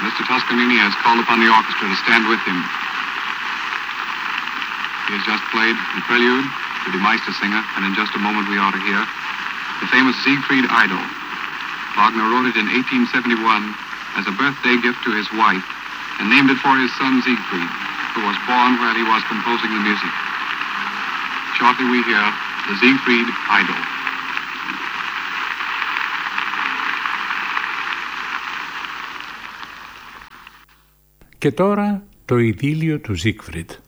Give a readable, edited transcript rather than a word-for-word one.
Mr. Toscanini has called upon the orchestra to stand with him. He has just played the prelude to Die Meistersinger, and in just a moment we ought to hear the famous Siegfried Idyll. Wagner wrote it in 1871 as a birthday gift to his wife and named it for his son Siegfried, who was born while he was composing the music. Shortly we hear the Siegfried Idyll. Και τώρα το ειδήλιο του Siegfried.